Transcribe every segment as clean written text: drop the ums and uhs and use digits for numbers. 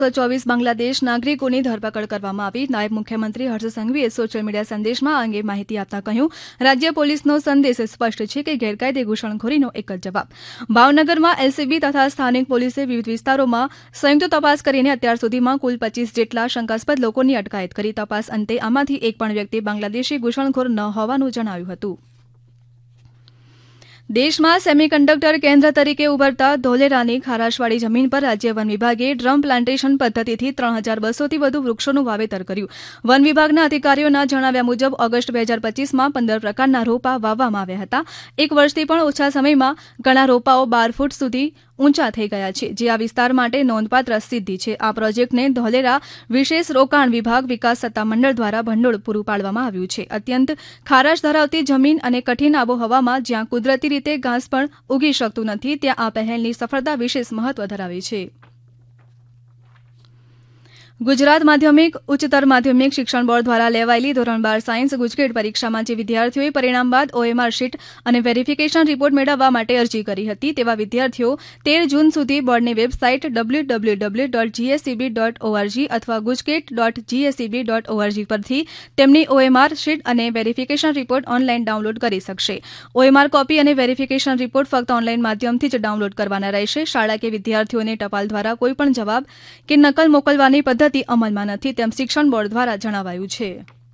24 બાંગ્લાદેશ નાગરિકોની ધરપકડ કરવામાં આવી. નાયબ મુખ્યમંત્રી હર્ષ સંઘવીએ સોશિયલ મીડિયા સંદેશમાં આ અંગે માહિતી આપતા કહ્યું, રાજ્ય પોલીસનો સંદેશ સ્પષ્ટ છે કે ગેરકાયદે ઘૂસણખોરીનો એક જ જવાબ. ભાવનગરમાં એલસીબી તથા સ્થાનિક પોલીસે વિવિધ વિસ્તારોમાં સંયુક્ત તપાસ કરીને અત્યાર સુધીમાં કુલ 25 જેટલા શંકાસ્પદ લોકોની અટકાયત કરી. તપાસ અંતે આમાંથી એક પણ વ્યક્તિ બાંગ્લાદેશી ઘૂસણખોર ન હોવાનું જણાવ્યું હતું. દેશમાં સેમિકન્ડક્ટર કેન્દ્ર તરીકે ઉભરતા ધોલેરાની ખારાશવાડી જમીન પર રાજ્ય વન વિભાગે ડ્રમ પ્લાન્ટેશન પદ્ધતિથી 3200થી વધુ વૃક્ષોનું વાવેતર કર્યું. વન વિભાગના અધિકારીઓના જણાવ્યા મુજબ ઓગસ્ટ 2025માં 15 પ્રકારના રોપા વાવવામાં આવ્યા હતા. એક વર્ષથી પણ ઓછા સમયમાં ઘણા રોપાઓ 12 ફૂટ સુધી ઊંચા થઈ ગયા છે, જે આ વિસ્તાર માટે નોંધપાત્ર સિદ્ધિ છે. આ પ્રોજેક્ટને ધોલેરા વિશેષ રોકાણ વિભાગ વિકાસ સત્તામંડળ દ્વારા ભંડોળ પૂરું પાડવામાં આવ્યું છે. અત્યંત ખારાશ ધરાવતી જમીન અને કઠિન આબોહવામાં જ્યાં કુદરતી રીતે ઘાસ પણ ઉગી શકતું નથી, ત્યાં આ પહેલની સફળતા વિશેષ મહત્વ ધરાવે છે. ગુજરાત માધ્યમિક ઉચ્ચતર માધ્યમિક શિક્ષણ બોર્ડ દ્વારા લેવાયેલી ધોરણ 12 સાયન્સ ગુજકેટ પરીક્ષામાં જે વિદ્યાર્થીઓએ પરિણામ બાદ OMR શીટ અને વેરિફિકેશન રિપોર્ટ મેળવવા માટે અરજી કરી હતી, તેવા વિદ્યાર્થીઓ 13 જૂન સુધી બોર્ડની વેબસાઇટ www.gscb.org અથવા gujarat.gscb.org પરથી તેમની OMR શીટ અને વેરિફિકેશન રિપોર્ટ ઓનલાઈન ડાઉનલોડ કરી શકશે. OMR કોપી અને વેરિફિકેશન રિપોર્ટ ફક્ત ઓનલાઈન માધ્યમથી જ ડાઉનલોડ કરવાના રહેશે. શાળા કે વિદ્યાર્થીઓને ટપાલ દ્વારા કોઈપણ જવાબ કે નકલ મોકલવાની પદ્ધતિ અમલમાં નથી, તેમ શિક્ષણ બોર્ડ દ્વારા જણાવાયું છે.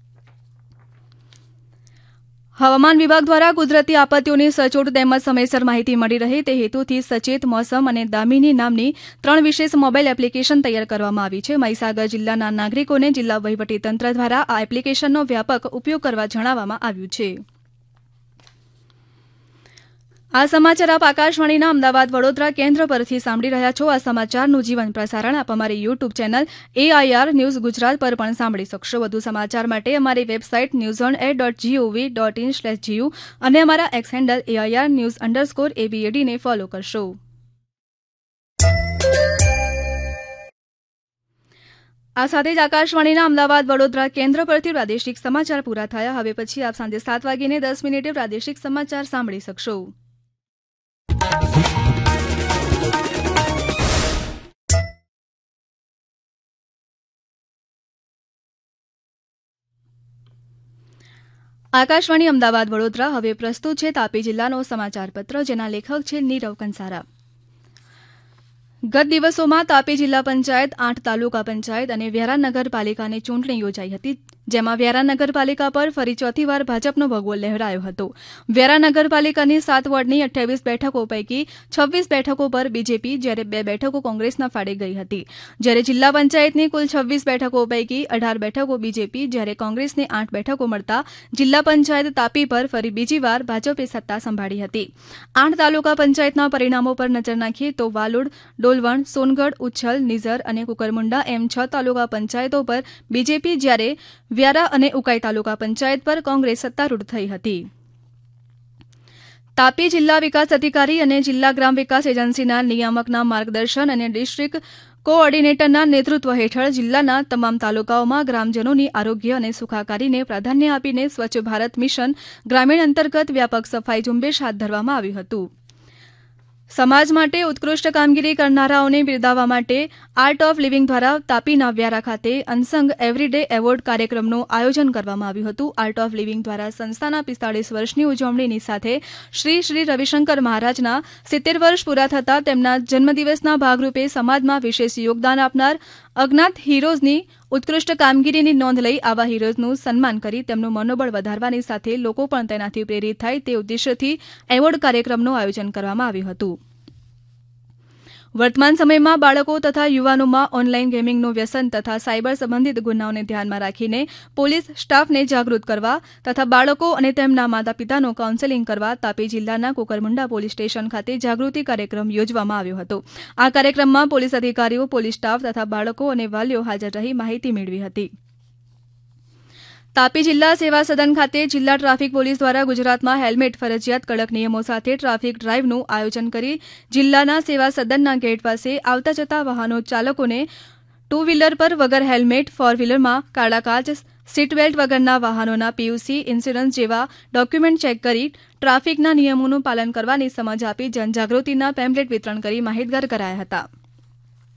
હવામાન વિભાગ દ્વારા કુદરતી આપત્તિઓની સચોટ તેમજ સમયસર માહિતી મળી રહે તે હેતુથી સચેત મોસમ અને દામિની નામની 3 વિશેષ મોબાઈલ એપ્લિકેશન તૈયાર કરવામાં આવી છે. મહીસાગર જિલ્લાના નાગરિકોને જિલ્લા વહીવટીતંત્ર દ્વારા આ એપ્લિકેશનનો વ્યાપક ઉપયોગ કરવા જણાવવામાં આવ્યું છે. આ સમાચાર આપ આકાશવાણીના અમદાવાદ વડોદરા કેન્દ્ર પરથી સાંભળી રહ્યા છો. આ સમાચારનું જીવન પ્રસારણ આપ અમારી YouTube channel AIR news Gujarat પર પણ સાંભળી શકશો. વધુ સમાચાર માટે અમારી વેબસાઇટ newsonair.gov.in/gu અને અમારા એક્સ હેન્ડલ AIR_news_ABAD ને ફોલો કરશો. આ સાથે જ આકાશવાણીના અમદાવાદ વડોદરા કેન્દ્ર પરથી પ્રાદેશિક સમાચાર પૂરા થયા. હવે પછી આપ સાંજે 7:10 પ્રાદેશિક સમાચાર સાંભળી શકશો. આકાશવાણી અમદાવાદ વડોદરા હવે પ્રસ્તુત છે તાપી જિલ્લાનો સમાચારપત્ર, જેના લેખક છે નીરવ કંસારા. ગત દિવસોમાં તાપી જિલ્લા પંચાયત, 8 તાલુકા પંચાયત અને વ્યારા નગરપાલિકાની ચૂંટણી યોજાઈ હતી, જેમાં વ્યારા નગરપાલિકા પર ફરી ચોથી વાર ભાજપનો ભગવો લહેરાયો હતો. વ્યારા નગરપાલિકાની 7 વોર્ડની 28 બેઠકો પૈકી 26 બેઠકો પર બીજેપી, જ્યારે 2 બેઠકો કોંગ્રેસના ફાળે ગઈ હતી. જ્યારે જિલ્લા પંચાયતની કુલ 26 બેઠકો પૈકી 18 બેઠકો બીજેપી, જ્યારે કોંગ્રેસને 8 બેઠકો મળતા જિલ્લા પંચાયત તાપી પર ફરી બીજી વાર ભાજપે સત્તા સંભાળી હતી. 8 તાલુકા પંચાયતના પરિણામો પર નજર નાખીએ તો વાલોડ, ડોલવણ, સોનગઢ, ઉચ્છલ, નિઝર અને કુકરમુંડા એમ 6 તાલુકા પંચાયતો પર બીજેપી, જ્યારે વ્યારા અને ઉકાઈ તાલુકા પંચાયત પર કોંગ્રેસ સત્તારૂઢ થઈ હતી. તાપી જિલ્લા વિકાસ અધિકારી અને જિલ્લા ગ્રામ વિકાસ એજન્સીના નિયામકના માર્ગદર્શન અને ડિસ્ટ્રિક્ટ કોઓર્ડિનેટરના નેતૃત્વ હેઠળ જિલ્લાના તમામ તાલુકાઓમાં ગ્રામજનોની આરોગ્ય અને સુખાકારીને પ્રાધાન્ય આપીને સ્વચ્છ ભારત મિશન ગ્રામીણ અંતર્ગત વ્યાપક સફાઈ ઝુંબેશ હાથ ધરવામાં આવ્યું હતું. સમાજ માટે ઉત્કૃષ્ટ કામગીરી કરનારાઓને બિરદાવવા માટે આર્ટ ઓફ લિવિંગ દ્વારા તાપીના વ્યારા ખાતે અનસંગ એવરીડે એવોર્ડ કાર્યક્રમનું આયોજન કરવામાં આવ્યું હતું. આર્ટ ઓફ લિવિંગ દ્વારા સંસ્થાના 45 વર્ષની ઉજવણીની સાથે શ્રી રવિશંકર મહારાજના 70 વર્ષ પૂરા થતા તેમના જન્મદિવસના ભાગરૂપે સમાજમાં વિશેષ યોગદાન આપનાર અજ્ઞાત હીરોઝની ઉત્કૃષ્ટ કામગીરીની નોંધ લઈ આવા હીરોઝનું સન્માન કરી તેમનું મનોબળ વધારવાની સાથે લોકો પણ તેનાથી પ્રેરિત થાય તે ઉદ્દેશ્યથી એવોર્ડ કાર્યક્રમનું આયોજન કરવામાં આવ્યું હતું. વર્તમાન સમયમાં બાળકો તથા યુવાનોમાં ઓનલાઈન ગેમિંગનું વ્યસન તથા સાયબર સંબંધિત ગુનાઓને ધ્યાનમાં રાખીને પોલીસ સ્ટાફને જાગૃત કરવા તથા બાળકો અને તેમના માતા પિતાનું કાઉન્સેલિંગ કરવા તાપી જિલ્લાના કુકરમુંડા પોલીસ સ્ટેશન ખાતે જાગૃતિ કાર્યક્રમ યોજવામાં આવ્યો હતો. આ કાર્યક્રમમાં પોલીસ અધિકારીઓ, પોલીસ સ્ટાફ તથા બાળકો અને વાલીઓ હાજર રહી માહિતી મેળવી હતી. તાપી જિલ્લા સેવા સદન ખાતે જિલ્લા ટ્રાફિક પોલીસ દ્વારા ગુજરાતમાં હેલ્મેટ ફરજિયાત કડક નિયમો સાથે ટ્રાફિક ડ્રાઇવનું આયોજન કરી જિલ્લાના સેવા સદનના ગેટ પાસે આવતા જતા વાહનો ચાલકોને 2 વ્હીલર પર વગર હેલ્મેટ, 4 વ્હીલરમાં કાળા કાચ, સીટ બેલ્ટ વગરના વાહનોના PUC, ઇન્સ્યોરન્સ જેવા ડોક્યુમેન્ટ ચેક કરી ટ્રાફિકના નિયમોનું પાલન કરવાની સમજ આપી જનજાગૃતિના પેમ્પલેટ વિતરણ કરી માહિતગાર કરાયા હતા.